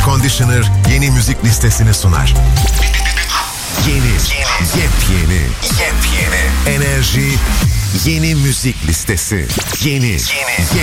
Conditioner yeni müzik listesini sunar. Yepyeni Enerji yeni müzik listesi. Yeni